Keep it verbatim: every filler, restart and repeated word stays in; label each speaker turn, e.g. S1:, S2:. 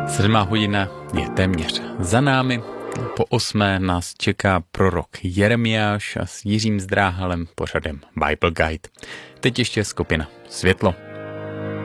S1: Sedmá hodina je téměř za námi. Po osmé nás čeká prorok Jeremiáš a s Jiřím Zdráhalem pořadem Bible Guide. Teď ještě skupina Světlo.